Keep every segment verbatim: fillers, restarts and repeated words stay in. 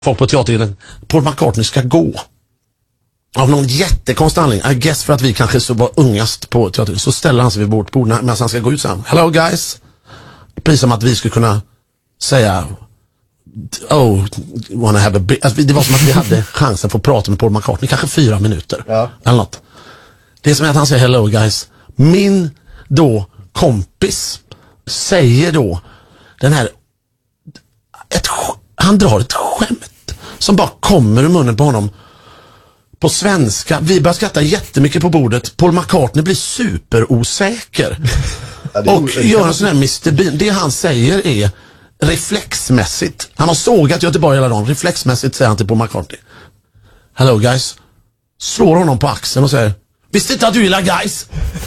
folk på teatern, Paul McCartney ska gå. Av någon jättekonstig anledning, I guess för att vi kanske så var ungast på teatern, så ställer han sig vid vårt bord medan han ska gå ut sen. Hello guys. Precis som att vi skulle kunna säga oh, wanna have a alltså, det var som att vi hade chansen att få prata med Paul McCartney kanske fyra minuter. Ja. Eller något. Det är som att han säger hello guys. Min då kompis säger då den här ett, han drar ett skämt som bara kommer ur munnen på honom på svenska. Vi börjar skratta jättemycket på bordet. Paul McCartney blir superosäker. Ja, och gör en sån här mister Bean. Det han säger är reflexmässigt. Han har sågat Göteborg hela dagen. Reflexmässigt säger han till Paul McCartney. Hello guys. Slår honom på axeln och säger visste inte att du gillar guys.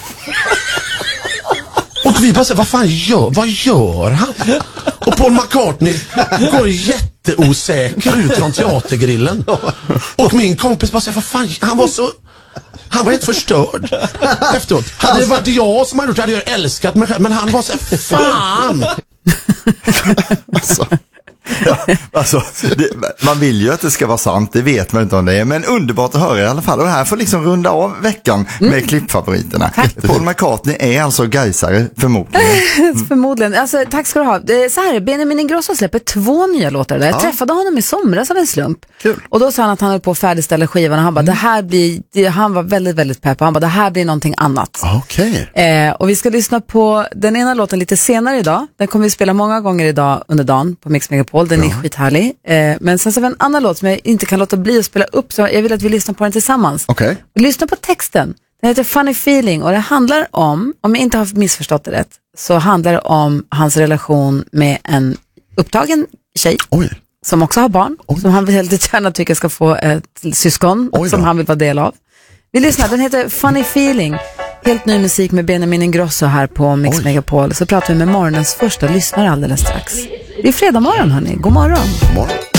Och vi bara säger, vad fan gör, vad gör han? Och Paul McCartney går jätteosäker ut från teatergrillen. Och min kompis bara säger, vad fan, han var så, han var helt förstörd efteråt. Hade det varit jag som hade gjort det, hade jag älskat mig själv. Men han var så här, fan. Alltså, ja, alltså det, man vill ju att det ska vara sant, det vet man inte om det är, men underbart att höra i alla fall. Och här får liksom runda av veckan med mm. klippfavoriterna. Tack. Paul McCartney är alltså gaisare, förmodligen. Mm. Förmodligen, alltså tack ska du ha. Så här, Benjamin Ingrosso släpper två nya låtar där. Jag ja. träffade honom i somras av en slump. Kul. Och då sa han att han höll på att färdigställa skivan och han bara, mm. det här blir, det, han var väldigt, väldigt pepp och han bara, det här blir någonting annat. Okej. Okay. Eh, och vi ska lyssna på den ena låten lite senare idag. Den kommer vi spela många gånger idag under dagen på Mix Megapol. Den är ja. skithärlig. Eh, men sen så har vi en annan låt som jag inte kan låta bli att spela upp, så jag vill att vi lyssnar på den tillsammans. Okej. Okay. Lyssna på texten. Den heter Funny Feeling och det handlar om, om jag inte har missförstått det rätt, så handlar det om hans relation med en upptagen tjej. Oj. Som också har barn. Oj. Som han väldigt gärna tycker ska få ett syskon som han vill vara del av. Vi lyssnar, den heter Funny Feeling. Helt ny musik med Benjamin Ingrosso här på Mix Oj. Megapol. Så pratar vi med morgonens första lyssnare alldeles strax. Det är fredag morgon hörni, god morgon. God morgon.